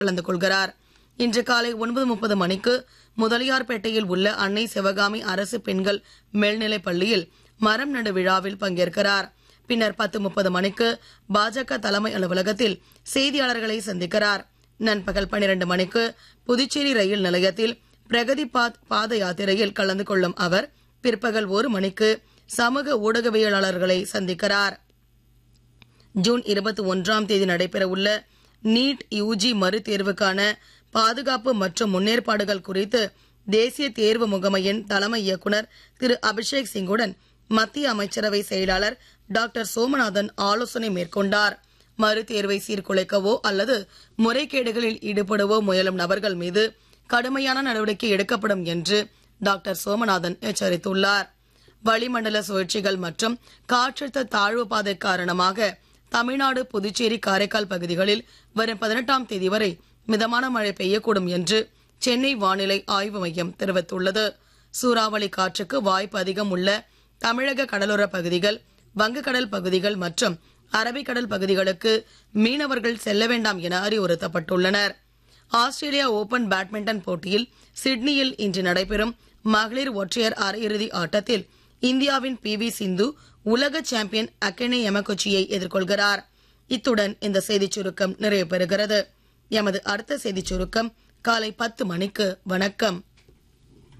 கலந்து கொள்கிறார். இன்று காலை 9:30 மணிக்கு முதலியார்பேட்டையில் உள்ள அன்னை சிவகாமி அரசு பெண்கள் மேல்நிலைப் பள்ளியில் மரம் நடு விழாவில் பங்கேற்கிறார். பின்னர் 10:30 மணிக்கு பாஜக தலைமை அலுவலகத்தில் செய்தியாளர்களை சந்திக்கிறார். நண்பகல் 12 மணிக்கு புதுச்சேரி ரயில் நிலையத்தில் பிரகதி பாத யாத்திரையில் கலந்து கொள்ளும் அவர் பிற்பகல் 1 மணிக்கு சமூக ஊடகவியலாளர்களை சந்திக்கிறார். ஜூன் 21ஆம் தேதி நடைபெறவுள்ள நீட் யுஜி மறுதேர்வுக்கான பாதுகாப்பு மற்றும் முன்னேற்பாடுகள் குறித்து தேசிய தேர்வு முகமையின் தலைமை இயக்குநர் திரு அபிஷேக் சிங்குடன் மத்திய அமைச்சரவை செயலாளர் டாக்டர் சோமநாதன் ஆலோசனை மேற்கொண்டார். மறுதேர்வை சீர்குலைக்கவோ அல்லது முறைகேடுகளில் ஈடுபடவோ முயலும் நபர்கள் மீது கடுமையான நடவடிக்கை எடுக்கப்படும் என்று டாக்டர் சோமநாதன் எச்சரித்துள்ளார். வளிமண்டல சுழற்சிகள் மற்றும் காற்றழுத்த தாழ்வு பாதை காரணமாக தமிழ்நாடு, புதுச்சேரி, காரைக்கால் பகுதிகளில் வரும் 18ஆம் தேதி வரை மிதமான மழை பெய்யக்கூடும் என்று சென்னை வானிலை ஆய்வு மையம் தெரிவித்துள்ளது. சூறாவளி காற்றுக்கு வாய்ப்பு அதிகம் உள்ள தமிழக கடலோர பகுதிகள், வங்கக்கடல் பகுதிகள் மற்றும் அரபிக்கடல் பகுதிகளுக்கு மீனவர்கள் செல்ல வேண்டாம் என அறிவுறுத்தப்பட்டுள்ளனர். ஆஸ்திரேலியா ஓபன் பேட்மிண்டன் போட்டியில் சிட்னியில் இன்று நடைபெறும் மகளிர் ஒற்றையர் அரையிறுதி ஆட்டத்தில் இந்தியாவின் PV சிந்து உலக சாம்பியன் அகனே யமகுச்சியை எதிர்கொள்கிறார். இத்துடன் இந்த செய்திச் சுருக்கம் நிறைவு பெறுகிறது. எமது அடுத்த செய்திச் சுருக்கம் காலை 10 மணிக்கு. வணக்கம்.